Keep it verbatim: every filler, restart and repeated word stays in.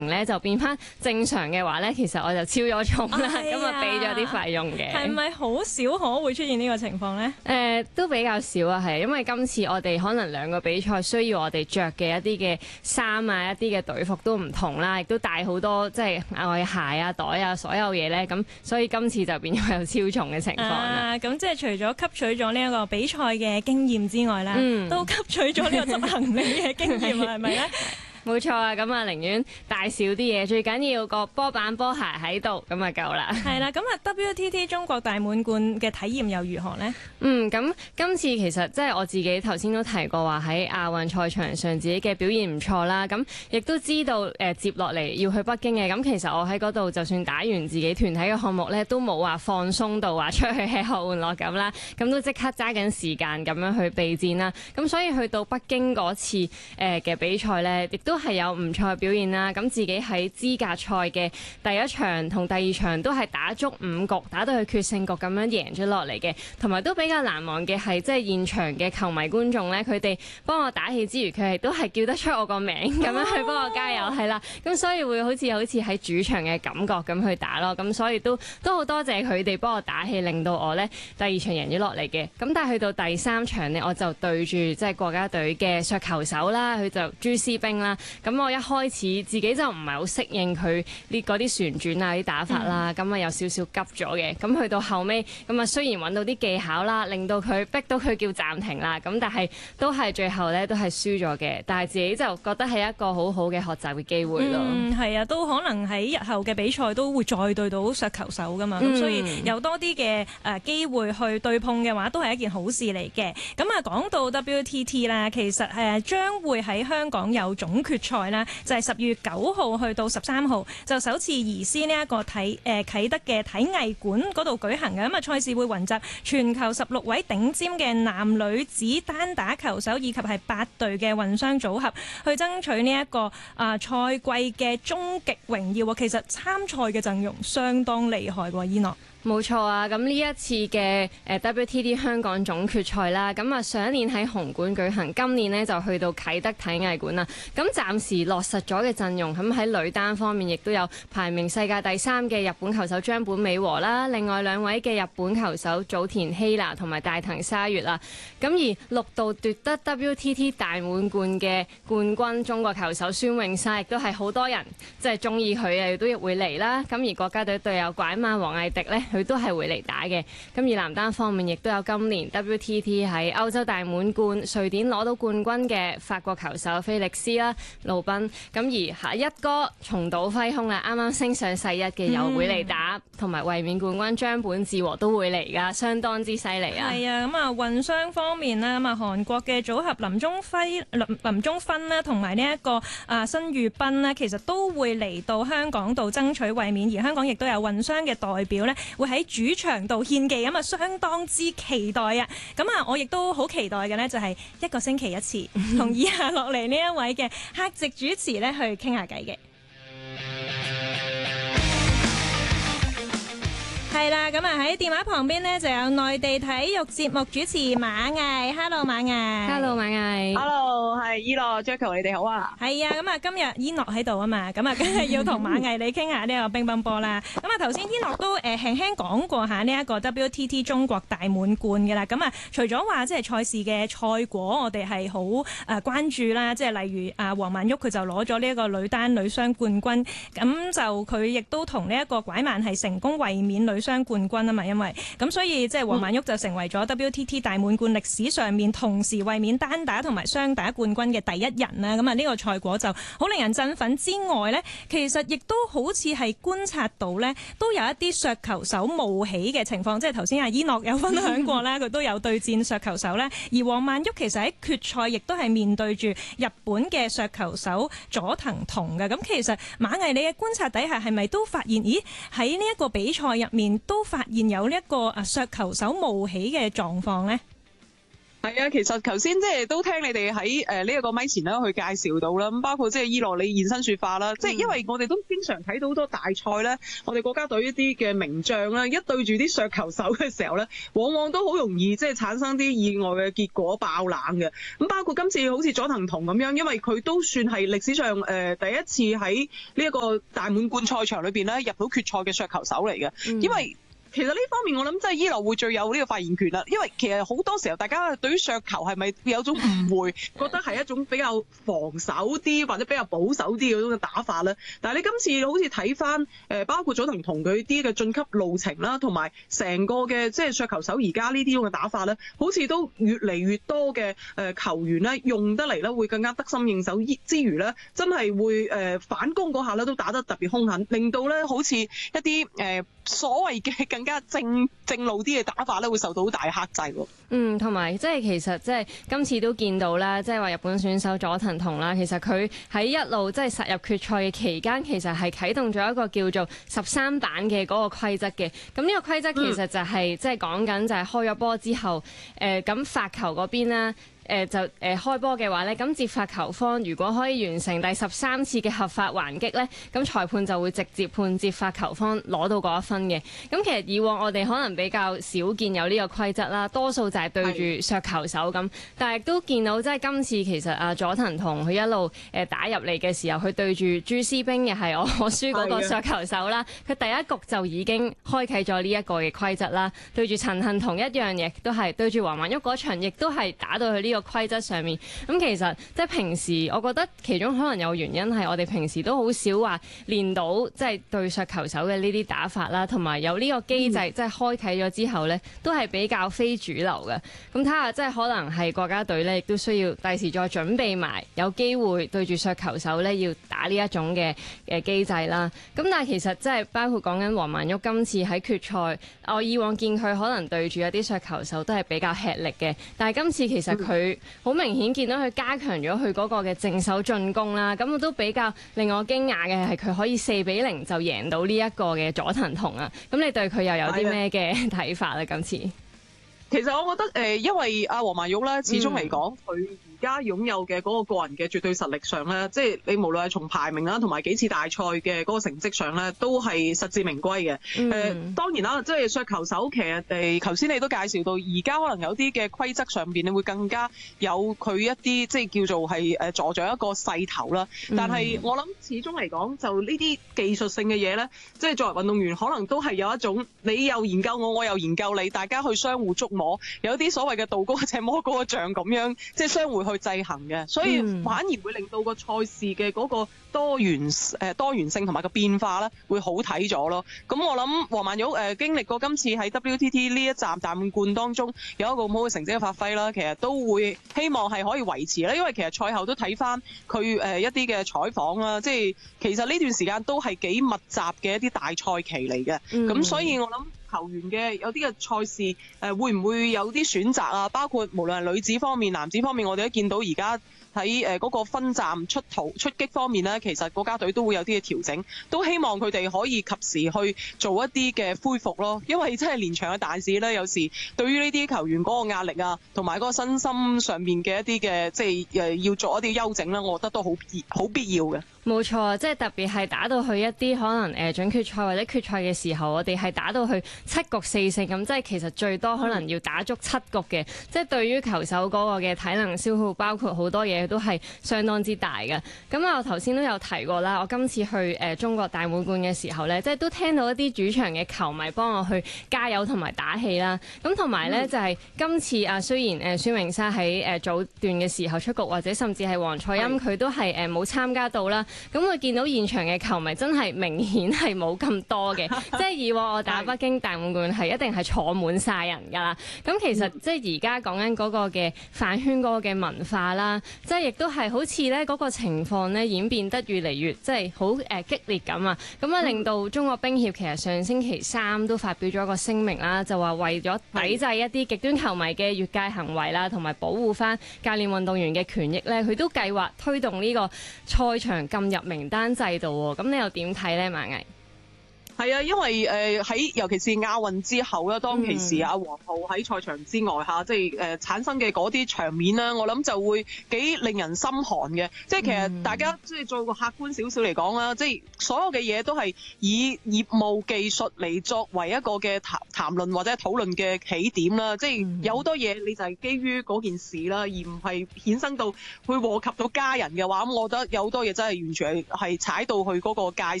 咧就變翻正常嘅話咧，其實我就超咗重啦，咁啊俾咗啲費用嘅。 係咪好少可會出現呢個情況咧？誒、 呃，都比較少啊，係因為今次我哋可能兩個比賽需要我哋着嘅一啲嘅衫啊、一啲嘅隊服都唔同啦，亦都帶好多即係額外鞋啊、袋啊，所有嘢咧，咁所以今次就變咗有超重嘅情況啦。 咁、啊、即係除咗吸取咗呢一個比賽嘅經驗之外啦，嗯、都吸取咗呢個執行李嘅經驗啊，係咪咧？ 冇錯啊，咁啊寧願帶少啲嘢，最緊要個波板波鞋喺度，咁啊夠啦。 係啦，咁啊 W T T 中國大滿貫嘅體驗又如何呢？ 嗯，咁今次其實即係我自己頭先都提過話喺亞運賽場上自己嘅表現唔錯啦，咁亦都知道誒、呃、接落嚟要去北京嘅，咁其實我喺嗰度就算打完自己團體嘅項目咧，都冇話放鬆到話出去吃喝玩樂咁啦，咁都即刻揸緊時間咁樣去備戰啦，咁所以去到北京嗰次誒嘅比賽咧，亦都都係有唔錯嘅表現啦，咁自己喺資格賽嘅第一場同第二場都係打足五局，打到去決勝局咁樣贏咗落嚟嘅，同埋都比較難忘嘅係即係現場嘅球迷觀眾咧，佢哋幫我打氣之餘，佢哋都係叫得出我個名咁樣去幫我加油，係啦，咁所以會好似好似喺主場嘅感覺咁去打咯，咁所以都都好多謝佢哋幫我打氣，令到我咧第二場贏咗落嚟嘅，咁但係去到第三場呢，我就對住即係國家隊嘅削球手啦，佢就朱思冰啦。咁我一開始自己就唔係好適應佢呢嗰啲旋轉啊啲打法啦，咁啊、嗯、有少少急咗嘅。咁去到後尾，咁啊雖然揾到啲技巧啦，令到佢逼到佢叫暫停啦，咁但係都係最後咧都係輸咗嘅。但係自己就覺得係一個好好嘅學習嘅機會咯。嗯， 係啊，都可能喺日後嘅比賽都會再對到削球手噶嘛。咁、嗯、所以有多啲嘅誒機會去對碰嘅話，都係一件好事嚟嘅。咁啊講到 W T T 啦，其實誒將會喺香港有總決賽啦，就係十月九號去到十三號，就首次移師呢一個體誒啟德嘅體藝館嗰度舉行嘅。咁啊，賽事會雲集全球十六位頂尖嘅男女子單打球手，以及係八隊嘅混雙組合，去爭取呢一個啊賽季嘅終極榮耀。其實參賽嘅陣容相當厲害喎，伊諾。 冇錯啊！咁呢一次嘅誒 W T T 香港總決賽啦，咁啊上一年喺紅館舉行，今年呢就去到啟德體藝館啦。咁暫時落實咗嘅陣容，咁喺女單方面亦都有排名世界第三嘅日本球手張本美和啦，另外兩位嘅日本球手早田希娜同埋大藤沙月啦。咁而六度奪得 W T T 大滿貫嘅冠軍中國球手孫穎莎，亦都係好多人即係中意佢啊，亦都會嚟啦。咁而國家隊隊友拐馬王藝迪呢，佢都係會嚟打嘅。咁而男單方面亦都有今年 W T T 喺歐洲大滿貫瑞典攞到冠軍嘅法國球手菲力斯啦、魯賓。咁而下一哥重蹈揮空啦，啱啱升上世一嘅又會嚟打，同埋衛冕冠軍張本智和都會嚟噶，相當之犀利啊！ 係啊，咁啊混雙方面啦，咁啊韓國嘅組合林中輝、林林中勳啦，同埋呢一個啊申裕斌呢，其實都會嚟到香港度爭取衛冕，而香港亦都有混雙嘅代表呢，會喺主場度獻技，咁啊相當之期待啊！咁啊，我亦都好期待嘅呢，就係一個星期一次，同以下落嚟呢一位嘅客席主持呢去傾下偈嘅。係啦，咁啊喺電話旁邊呢就有內地體育節目主持馬毅。Hello 馬毅。 Hello 馬毅。 Hello 係伊諾 Jacko， 你哋好啊。 係啊，咁啊今日伊諾喺度啊嘛，咁啊梗係要同馬毅你傾下呢個乒乓波啦。咁啊頭先伊諾都誒輕輕講過下呢一個 W T T 中國大滿貫嘅啦。咁啊除咗話即係賽事嘅賽果，我哋係好誒關注啦，即係例如啊黃曼玉佢就攞咗呢一個女單女雙冠軍，咁就佢亦都同呢一個拐曼係成功衛冕女雙冠軍啊嘛，因為咁所以即係黃曼玉就成為咗 W T T 大滿貫歷史上面同時衛冕單打同埋雙打冠軍嘅第一人啦。咁啊呢個賽果就好令人振奮之外呢，其實亦都好似係觀察到呢，都有一啲削球手冒起嘅情況，即係頭先阿伊諾有分享過啦，佢都有對戰削球手啦。而黃曼玉其實喺決賽亦都係面對住日本嘅削球手佐藤瞳嘅。咁其實馬毅你嘅觀察底下係咪都發現，咦喺呢一個比賽入面都發現有呢一個啊削球手冒起嘅狀況呢？ 係啊，其實頭先即係都聽你哋喺誒呢一個咪前咧去介紹到啦，咁包括即係伊諾你現身說法啦，即係、嗯、因為我哋都經常睇到好多大賽咧，我哋國家隊一啲嘅名將咧，一對住啲削球手嘅時候咧，往往都好容易即係產生啲意外嘅結果爆冷嘅。咁包括今次好似佐藤瞳咁樣，因為佢都算係歷史上誒、呃、第一次喺呢一個大滿貫賽場裏邊咧入到決賽嘅削球手嚟嘅，嗯、因為。其實呢方面我諗真係伊諾會最有呢個發言權啦，因為其實好多時候大家對於削球係咪有種誤會，覺得係一種比較防守啲或者比較保守啲嗰種嘅打法咧。但係你今次好似睇翻誒，包括佐藤瞳佢啲嘅晉級路程啦，同埋成個嘅即係削球手而家呢啲咁嘅打法咧，好似都越嚟越多嘅誒球員咧用得嚟咧會更加得心應手之餘咧，真係會誒反攻嗰下咧都打得特別兇狠，令到咧好似一啲誒所謂嘅更加正正路啲嘅打法咧，會受到好大克制喎。 嗯，同埋即係其實即係今次都見到啦，即係話日本選手佐藤瞳啦，其實佢喺一路即係殺入決賽嘅期間，其實係啟動咗一個叫做十三板嘅嗰個規則嘅。咁呢個規則其實就係、是嗯、即係講緊就係開咗波之後，誒咁發球嗰邊啦。誒、呃、就誒、呃、開波嘅話咧，咁接發球方如果可以完成第十三次嘅合法還擊咧，咁裁判就會直接判接發球方攞到嗰一分嘅。咁其實以往我哋可能比較少見有呢個規則啦，多數就係對住削球手咁。但係都見到即係今次其實啊佐藤瞳佢一路誒打入嚟嘅時候，佢對住朱思冰又係我我輸嗰個削球手啦，佢第一局就已經開啟咗呢一個嘅規則啦。對住陳幸同一樣，亦都係對住黃曼旭嗰場，亦都係打到去呢個規則上面。咁其實即係平時我覺得其中可能有原因係我哋平時都好少話練到即係對削球手嘅呢啲打法啦，同埋有呢個機制、嗯、即係開啟咗之後呢，都係比較非主流嘅。咁睇下即係可能係國家隊呢，亦都需要第時再準備埋有機會對住削球手呢，要打呢一種嘅嘅機制啦。咁但係其實即係包括講緊黃曼旭今次喺決賽，我以往見佢可能對住一啲削球手都係比較吃力嘅，但係今次其實佢好明顯見到佢加強咗佢嗰個嘅正手進攻啦。咁我都比較令我驚訝嘅係佢可以四比零就贏到呢一個嘅佐藤瞳啊。咁你對佢又有啲咩嘅睇法咧？今次其實我覺得誒、呃，因為阿黃曼旭咧，始終嚟講佢。嗯而家擁有嘅嗰個個人嘅絕對實力上咧，即係你無論係從排名啦，同埋幾次大賽嘅嗰個成績上咧，都係實至名歸嘅。誒、嗯呃，當然啦，即係削球手其實誒，頭先你都介紹到，而家可能有啲嘅規則上邊，你會更加有佢一啲即係叫做係誒助長一個勢頭啦。但係我諗始終嚟講，就呢啲技術性嘅嘢咧，即係作為運動員，可能都係有一種你又研究我，我又研究你，大家去相互捉摸，有啲所謂嘅道高一尺魔高一丈咁樣，即係相互去制衡嘅，所以反而會令到個賽事嘅嗰個多元誒多元性同埋個變化咧，會好睇咗咯。咁我諗黃曼旭誒經歷過今次喺 W T T 呢一站大滿貫當中有一個咁好嘅成績嘅發揮啦，其實都會希望係可以維持啦。因為其實賽後都睇翻佢誒一啲嘅採訪啦，即係其實呢段時間都係幾密集嘅一啲大賽期嚟嘅。咁、嗯、所以我諗球員嘅有啲嘅賽事誒、呃、會唔會有啲選擇啊？包括無論係女子方面、男子方面，我哋都見到而家喺誒嗰個分站出逃出擊方面呢，其實國家隊都會有啲嘅調整，都希望佢哋可以及時去做一啲嘅恢復咯。因為真係連場嘅大事呢，有時對於呢啲球員嗰個壓力啊，同埋嗰個身心上面嘅一啲嘅即係誒要做一啲休整啦，我覺得都好必好必要嘅。 冇錯，即係特別係打到去一啲可能誒準決賽或者決賽嘅時候，我哋係打到去七局四勝咁，即係其實最多可能要打足七局嘅，即係對於球手嗰個嘅體能消耗，包括好多嘢都係相當之大嘅。咁啊，我頭先都有提過啦，我今次去誒中國大滿貫嘅時候呢，即係都聽到一啲主場嘅球迷幫我去加油同埋打氣啦。咁同埋呢，就係今次啊，雖然誒孫穎莎喺誒早段嘅時候出局，或者甚至係黃彩欽佢都係誒冇參加到啦。咁我見到現場嘅球迷真係明顯係冇咁多嘅，即係以往我打北京大滿貫係一定係坐滿晒人㗎啦。咁其實即係而家講緊嗰個嘅飯圈嗰個嘅文化啦，即係亦都係好似咧嗰個情況咧演變得越嚟越即係好誒激烈咁啊！咁啊令到中國冰協其實上星期三都發表咗一個聲明啦，就話為咗抵制一啲極端球迷嘅越界行為啦，同埋保護翻教練運動員嘅權益咧，佢都計劃推動呢個賽場禁入名單制度喎。咁你又點睇呢？馬毅？ 係啊，因為誒喺、呃、尤其是亞運之後啦，當其時阿黃浩喺賽場之外嚇，即係誒、呃、產生嘅嗰啲場面啦，我諗就會幾令人心寒嘅。即係其實大家即係做個客觀少少嚟講啦，即係所有嘅嘢都係以業務技術嚟作為一個嘅談談論或者討論嘅起點啦。即係有好多嘢你就係基於嗰件事啦，而唔係衍生到會禍及到家人嘅話，咁我覺得有好多嘢真係完全係係踩到去嗰個界